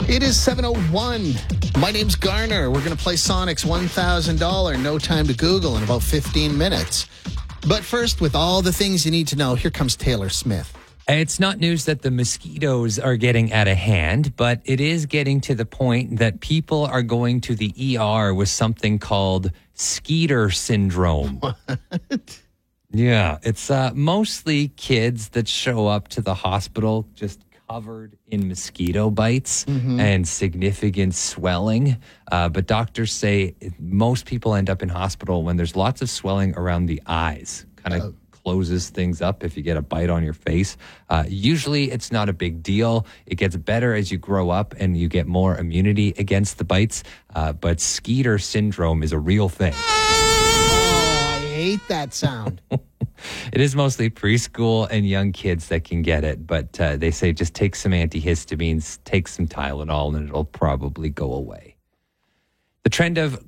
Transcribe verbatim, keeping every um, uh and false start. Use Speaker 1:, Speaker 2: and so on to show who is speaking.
Speaker 1: It is seven oh one. My name's Garner. We're going to play Sonic's one thousand dollars No Time to Google in about fifteen minutes. But first, with all the things you need to know, here comes Taylor Smith.
Speaker 2: It's not news that the mosquitoes are getting out of hand, but it is getting to the point that people are going to the E R with something called skeeter syndrome.
Speaker 1: What?
Speaker 2: Yeah, it's uh, mostly kids that show up to the hospital just covered in mosquito bites mm-hmm. and significant swelling. Uh, but doctors say most people end up in hospital when there's lots of swelling around the eyes, kind of oh. closes things up if you get a bite on your face. Uh, usually it's not a big deal. It gets better as you grow up and you get more immunity against the bites. Uh, but skeeter syndrome is a real thing.
Speaker 1: Oh, I hate that sound.
Speaker 2: It is mostly preschool and young kids that can get it, but uh, they say just take some antihistamines, take some Tylenol, and it'll probably go away. The trend of